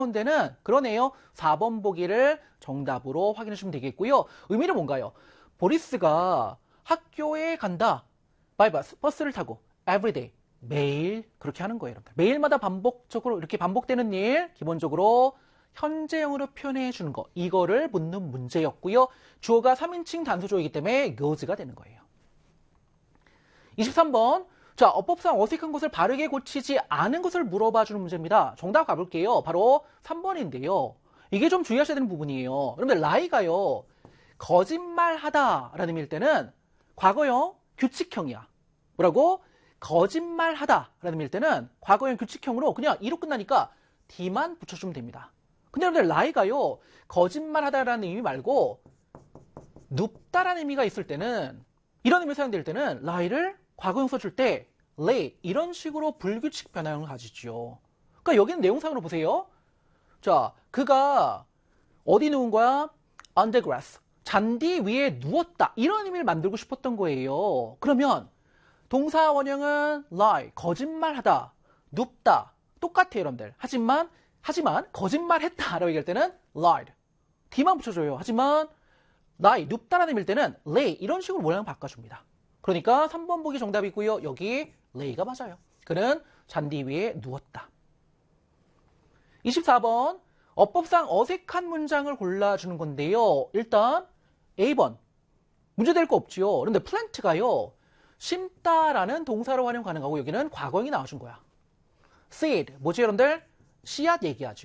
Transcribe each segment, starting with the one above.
데는 그러네요. 4번 보기를 정답으로 확인해 주시면 되겠고요. 의미는 뭔가요? 보리스가 학교에 간다. by bus, 버스를 타고 every day, 매일 그렇게 하는 거예요. 여러분들. 매일마다 반복적으로 이렇게 반복되는 일, 기본적으로 현재형으로 표현해 주는 거. 이거를 묻는 문제였고요. 주어가 3인칭 단수조이기 때문에 goes가 되는 거예요. 23번. 자, 어법상 어색한 것을 바르게 고치지 않은 것을 물어봐 주는 문제입니다. 정답 가볼게요. 바로 3번인데요. 이게 좀 주의하셔야 되는 부분이에요. 여러분들, lie가요. 거짓말하다 라는 의미일 때는 과거형 규칙형이야. 뭐라고? 거짓말하다 라는 의미일 때는 과거형 규칙형으로 그냥 이로 끝나니까 D만 붙여주면 됩니다. 근데 여러분들, lie가요. 거짓말하다라는 의미 말고 눕다라는 의미가 있을 때는, 이런 의미로 사용될 때는 lie를 과거형 써줄 때 lay 이런 식으로 불규칙 변화형을 가지죠. 그러니까 여기는 내용상으로 보세요. 자, 그가 어디 누운 거야? on the grass. 잔디 위에 누웠다. 이런 의미를 만들고 싶었던 거예요. 그러면 동사 원형은 lie, 거짓말하다, 눕다. 똑같아요, 여러분들. 하지만 거짓말했다라고 얘기할 때는 lied. D만 붙여줘요. 하지만 lie, 눕다라는 의미일 때는 lay 이런 식으로 모양을 바꿔줍니다. 그러니까 3번 보기 정답이고요. 여기 lay가 맞아요. 그는 잔디 위에 누웠다. 24번. 어법상 어색한 문장을 골라주는 건데요. 일단 A번. 문제 될 거 없지요. 그런데 plant가요. 심다라는 동사로 활용 가능하고 여기는 과거형이 나와준 거야. seed. 뭐지 여러분들? 씨앗 얘기하죠.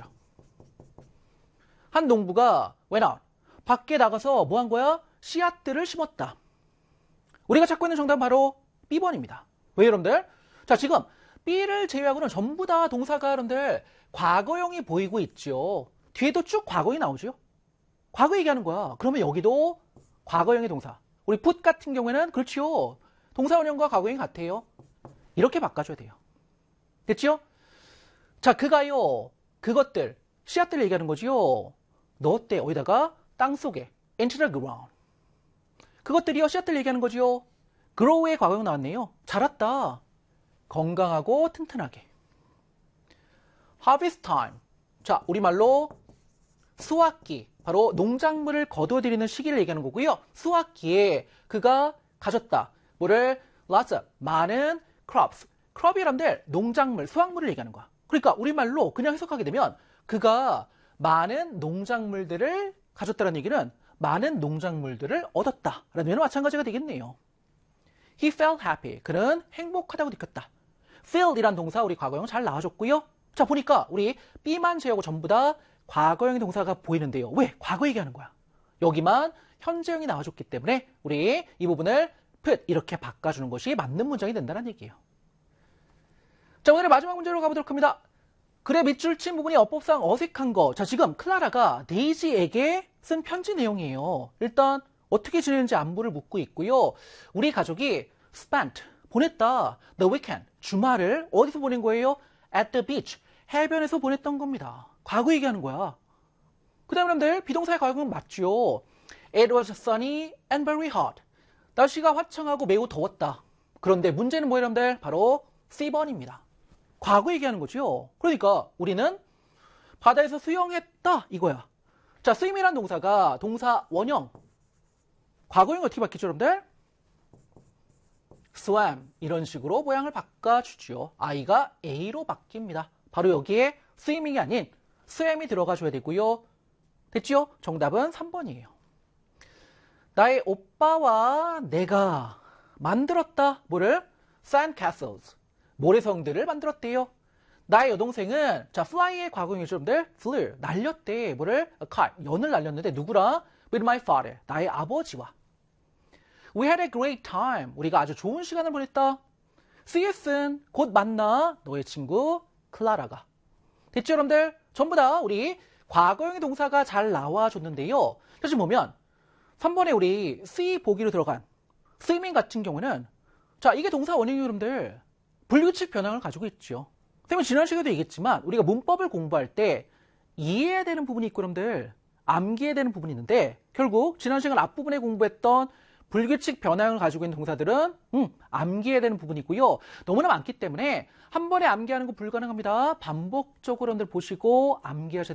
한 농부가 went out. 밖에 나가서 뭐 한 거야? 씨앗들을 심었다. 우리가 찾고 있는 정답은 바로 B번입니다. 왜 여러분들? 자, 지금 B를 제외하고는 전부 다 동사가 여러분들 과거형이 보이고 있죠. 뒤에도 쭉 과거형이 나오죠. 과거 얘기하는 거야. 그러면 여기도 과거형의 동사. 우리 put 같은 경우에는 그렇지요. 동사 원형과 과거형이 같아요. 이렇게 바꿔줘야 돼요. 됐죠? 자, 그가요. 그것들, 씨앗들 얘기하는 거지요. 넣었대. 어디다가? 땅속에. into the ground. 그것들이요. 씨앗들 얘기하는 거지요. grow의 과거형 나왔네요. 자랐다. 건강하고 튼튼하게. harvest time. 자, 우리말로 수확기. 바로 농작물을 거둬들이는 시기를 얘기하는 거고요. 수확기에 그가 가졌다. 뭐를? lots of. 많은 crops. crop이 여러분들 농작물, 수확물을 얘기하는 거야. 그러니까 우리말로 그냥 해석하게 되면 그가 많은 농작물들을 가졌다는 얘기는 많은 농작물들을 얻었다. 라는 의미는 마찬가지가 되겠네요. He felt happy. 그는 행복하다고 느꼈다. feel 이란 동사 우리 과거형 잘 나와줬고요. 자, 보니까 우리 B만 제외하고 전부 다 과거형의 동사가 보이는데요. 왜? 과거 얘기하는 거야. 여기만 현재형이 나와줬기 때문에 우리 이 부분을 put 이렇게 바꿔주는 것이 맞는 문장이 된다는 얘기예요. 자, 오늘의 마지막 문제로 가보도록 합니다. 글의 밑줄 친 부분이 어법상 어색한 거. 자, 지금 클라라가 데이지에게 쓴 편지 내용이에요. 일단 어떻게 지내는지 안부를 묻고 있고요. 우리 가족이 spent, 보냈다. The weekend, 주말을 어디서 보낸 거예요? At the beach, 해변에서 보냈던 겁니다. 과거 얘기하는 거야. 그 다음에 여러분들 비동사의 과거는 맞죠. It was sunny and very hot. 날씨가 화창하고 매우 더웠다. 그런데 문제는 뭐예요, 여러분들? 바로 C번입니다. 과거 얘기하는 거죠. 그러니까 우리는 바다에서 수영했다 이거야. 자, swim이란 동사가 동사 원형. 과거형이 어떻게 바뀌죠, 여러분들? swam 이런 식으로 모양을 바꿔주죠. I가 A로 바뀝니다. 바로 여기에 swimming이 아닌 swam이 들어가줘야 되고요. 됐죠? 정답은 3번이에요. 나의 오빠와 내가 만들었다. 뭐를? sandcastles. 모래성들을 만들었대요. 나의 여동생은 자 fly의 과거형이죠, 여러분들. flew 날렸대. 뭐를? a kite 연을 날렸는데 누구랑? with my father 나의 아버지와. We had a great time. 우리가 아주 좋은 시간을 보냈다. See you soon. 곧 만나. 너의 친구 클라라가. 됐죠, 여러분들? 전부 다 우리 과거형의 동사가 잘 나와줬는데요. 사실 보면 3번에 우리 see 보기로 들어간 swimming 같은 경우는 자 이게 동사 원형이 여러분들 불규칙 변형을 가지고 있죠. 선생님은 지난 시간에도 얘기했지만 우리가 문법을 공부할 때 이해해야 되는 부분이 있고 여러분들 암기해야 되는 부분이 있는데 결국 지난 시간 앞부분에 공부했던 불규칙 변형을 가지고 있는 동사들은 암기해야 되는 부분이 있고요. 너무나 많기 때문에 한 번에 암기하는 거 불가능합니다. 반복적으로 여러분들 보시고 암기하셔야